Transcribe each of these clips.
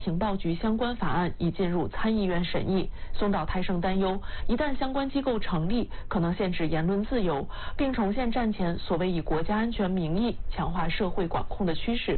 情报局相关法案已进入参议院审议。松岛泰盛担忧，一旦相关机构成立，可能限制言论自由，并重现战前所谓以国家安全名义强化社会管控的趋势。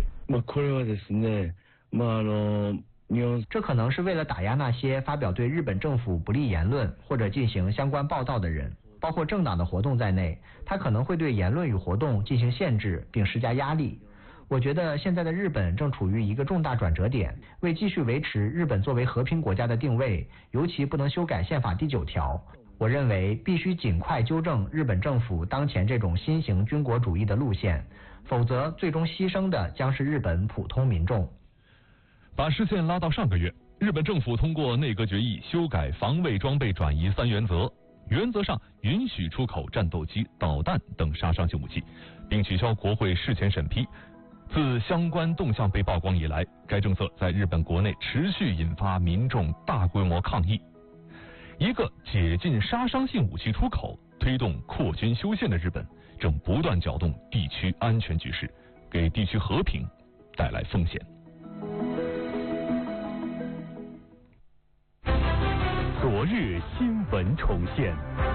这可能是为了打压那些发表对日本政府不利言论或者进行相关报道的人，包括政党的活动在内，它可能会对言论与活动进行限制并施加压力。我觉得现在的日本正处于一个重大转折点，为继续维持日本作为和平国家的定位，尤其不能修改宪法第9条。我认为必须尽快纠正日本政府当前这种新型军国主义的路线，否则最终牺牲的将是日本普通民众。 把视线拉到上个月，日本政府通过内阁决议修改防卫装备转移3原则，原则上允许出口战斗机、导弹等杀伤性武器，并取消国会事前审批。自相关动向被曝光以来，该政策在日本国内持续引发民众大规模抗议。一个解禁杀伤性武器出口、推动扩军修宪的日本，正不断搅动地区安全局势，给地区和平带来风险。 昨日新闻重现。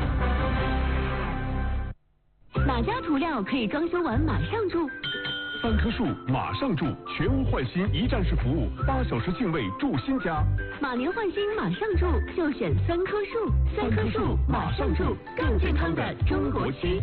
哪家涂料可以装修完马上住 ？3棵树马上住，全屋换新一站式服务，8小时净位住新家。 马年换新马上住，就选3棵树，3棵树马上住，更健康的中国区。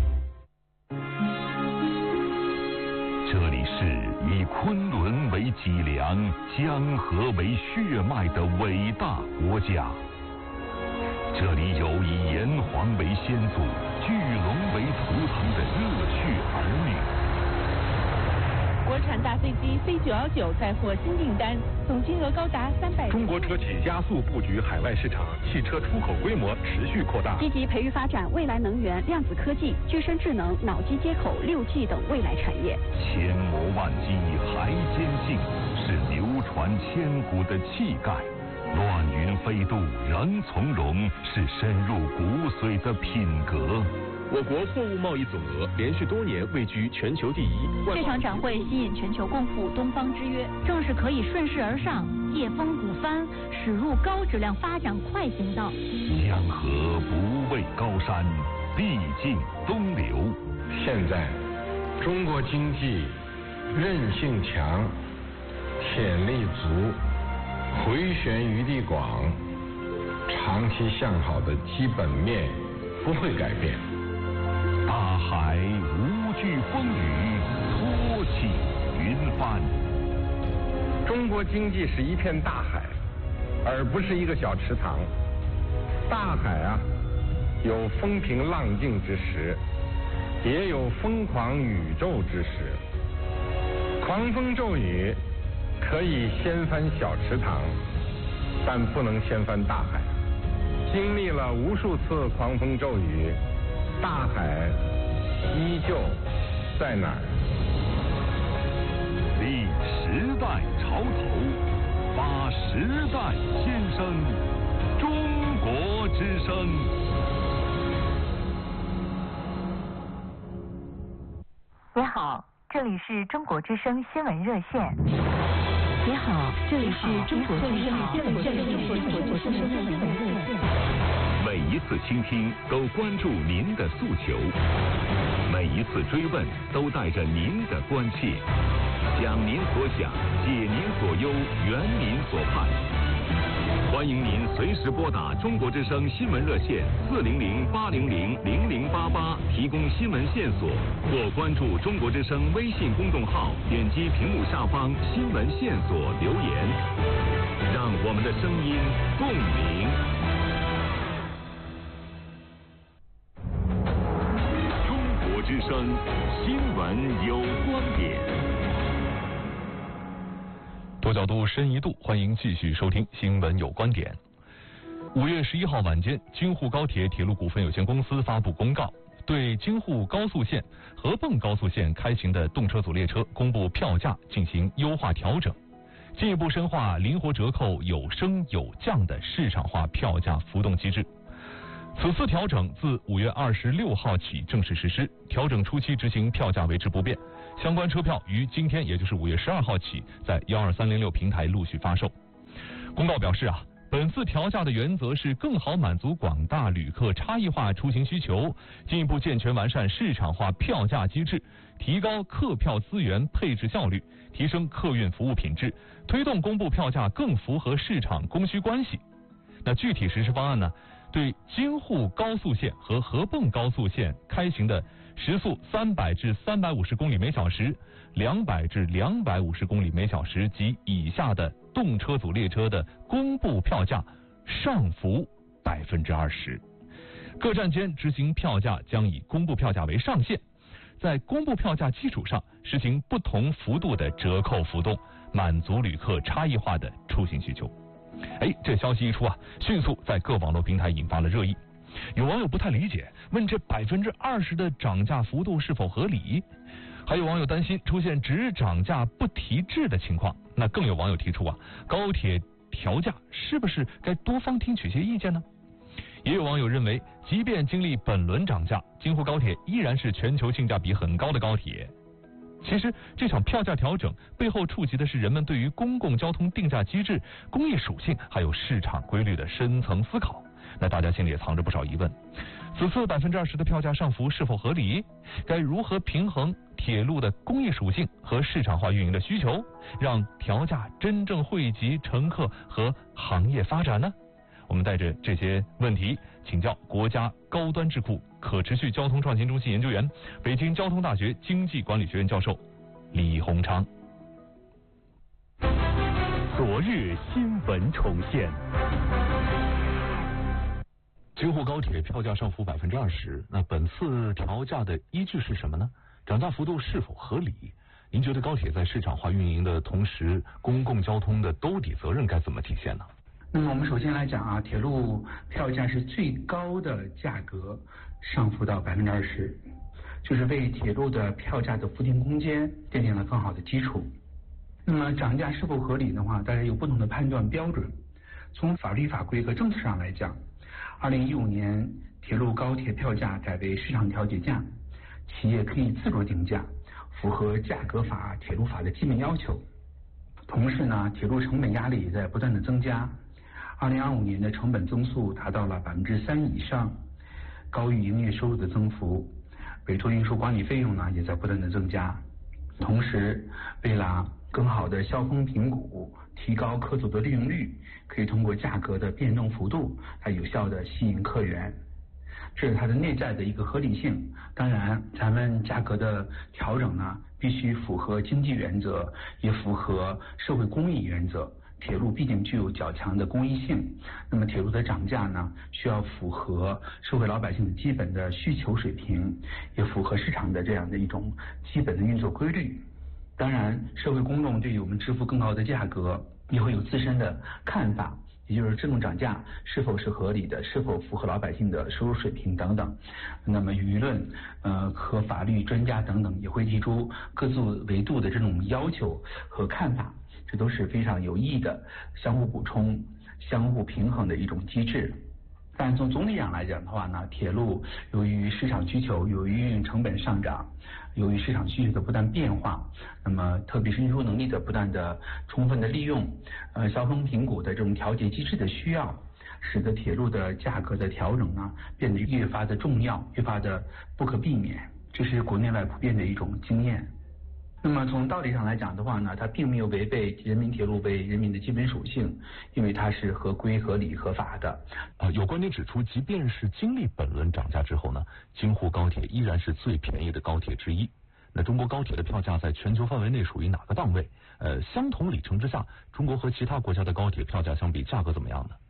这里是以昆仑为脊梁、江河为血脉的伟大国家。这里有以炎黄为先祖、巨龙为图腾的热血儿女。 国产大飞机 C919 再获新订单，总金额高达300。 中国车企加速布局海外市场，汽车出口规模持续扩大。 积极培育发展未来能源、量子科技、具身智能、脑机接口、6G 等未来产业。 千磨万击还坚信，是流传千古的气概。乱云飞渡仍从容，是深入骨髓的品格。 我国货物贸易总额连续多年位居全球第1。 这场展会吸引全球共赴东方之约，正是可以顺势而上、借风鼓帆，驶入高质量发展快行道。 江河不畏高山，地尽东流。 现在，中国经济韧性强，潜力足，回旋余地广，长期向好的基本面不会改变。 大海无惧风雨，托起云帆。 中国经济是一片大海，而不是一个小池塘。大海啊，有风平浪静之时，也有疯狂宇宙之时。狂风骤雨可以掀翻小池塘，但不能掀翻大海。经历了无数次狂风骤雨，大海依旧在哪儿？ 立时代潮头，把时代先声，中国之声。 你好，这里是中国之声新闻热线。 你好，这里是中国之声新闻热线。 每一次倾听都关注您的诉求，每一次追问都带着您的关切，讲您所想，解您所忧，圆您所盼。欢迎您随时拨打中国之声新闻热线400-800-0088提供新闻线索，或关注中国之声微信公众号，点击屏幕下方新闻线索留言，让我们的声音共鸣。中国之声新闻有观点。 多角度，深一度，欢迎继续收听新闻有观点。5月11号晚间，京沪高铁铁路股份有限公司发布公告，对京沪高速线、合锽高速线开行的动车组列车公布票价进行优化调整，进一步深化灵活折扣有升有降的市场化票价浮动机制。此次调整自5月26号起正式实施，调整初期执行票价维持不变。相关车票于今天，也就是5月12号起，在12306平台陆续发售。 公告表示啊，本次调价的原则是更好满足广大旅客差异化出行需求，进一步健全完善市场化票价机制，提高客票资源配置效率，提升客运服务品质，推动公布票价更符合市场供需关系。那具体实施方案呢？对京沪高速线和合泵高速线开行的时速300至350公里每小时、200至250公里每小时及以下的动车组列车的公布票价上浮20%。各站间执行票价将以公布票价为上限，在公布票价基础上实行不同幅度的折扣浮动，满足旅客差异化的出行需求。这消息一出啊，迅速在各网络平台引发了热议。有网友不太理解，问这20%的涨价幅度是否合理？还有网友担心出现只涨价不提质的情况。那更有网友提出啊，高铁调价是不是该多方听取些意见呢？也有网友认为，即便经历本轮涨价，京沪高铁依然是全球性价比很高的高铁。其实这场票价调整背后触及的是人们对于公共交通定价机制、公益属性还有市场规律的深层思考。那大家心里也藏着不少疑问，此次20%的票价上浮是否合理？该如何平衡铁路的公益属性和市场化运营的需求，让调价真正惠及乘客和行业发展呢？我们带着这些问题请教国家高端智库可持续交通创新中心研究员、北京交通大学经济管理学院教授李洪昌。 昨日新闻重现。 京沪高铁票价上浮20%，那本次调价的依据是什么呢？涨价幅度是否合理？您觉得高铁在市场化运营的同时，公共交通的兜底责任该怎么体现呢？ 那么我们首先来讲啊，铁路票价是最高的价格上浮到20%，就是为铁路的票价的浮定空间奠定了更好的基础。那么涨价是否合理的话，大家有不同的判断标准。从法律法规和政策上来讲，2015年铁路高铁票价改为市场调节价，企业可以自主定价，符合价格法、铁路法的基本要求。同时呢，铁路成本压力也在不断的增加。2025年的成本增速达到了3%以上，高于营业收入的增幅。委托运输管理费用呢也在不断的增加。同时，为了更好的销风评股，提高客组的利用率，可以通过价格的变动幅度来有效的吸引客源，这是它的内在的一个合理性。当然，咱们价格的调整呢，必须符合经济原则，也符合社会公益原则。铁路毕竟具有较强的公益性，那么铁路的涨价呢，需要符合社会老百姓的基本的需求水平，也符合市场的这样的一种基本的运作规律。当然，社会公众对于我们支付更高的价格也会有自身的看法，也就是这种涨价是否是合理的，是否符合老百姓的收入水平等等。那么舆论和法律专家等等也会提出各自维度的这种要求和看法，这都是非常有益的相互补充、相互平衡的一种机制。但从总体上来讲的话呢，铁路由于市场需求、由于运营成本上涨、由于市场需求的不断变化，那么特别是运输能力的不断的充分的利用，销风评股的这种调节机制的需要，使得铁路的价格的调整呢变得越发的重要，越发的不可避免，这是国内外普遍的一种经验。那么从道理上来讲的话呢，它并没有违背人民铁路为人民的基本属性，因为它是合规、合理、合法的。 有观点指出，即便是经历本轮涨价之后呢，京沪高铁依然是最便宜的高铁之一。那中国高铁的票价在全球范围内属于哪个档位？相同里程之下，中国和其他国家的高铁票价相比，价格怎么样呢？